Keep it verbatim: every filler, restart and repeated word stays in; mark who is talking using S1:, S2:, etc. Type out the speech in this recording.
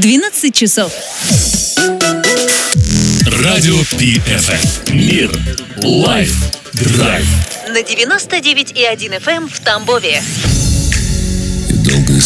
S1: двенадцать часов.
S2: Радио Пи Эф Эм. Мир. Лайф. Драйв.
S1: На девяносто девять и один эф эм в Тамбове.